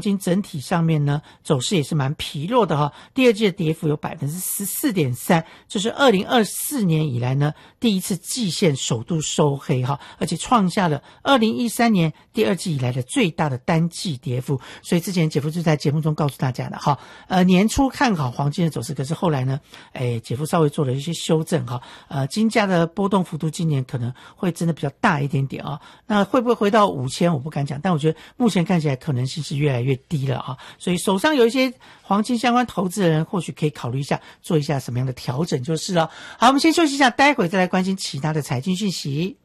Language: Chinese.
金整体上面呢走势也是蛮疲弱的第二季的跌幅有 14.3%， 这是2024年以来呢第一次季线首度收黑而且创下了2013年第二季以来的最大的单季跌幅。所以之前姐夫就在节目中告诉大家的年初看好黄金的走势，可是后来呢姐夫稍微做了一些修正金价的波动幅度今年可能会真的比较大一点点那会不会回到5000我不敢讲，但我觉得目前看起来可能性是越来越低了所以手上有一些黄金相关投资的人或许可以考虑一下做一下什么样的调整就是了。好，我们先休息一下，待会再来关心其他的财经讯息。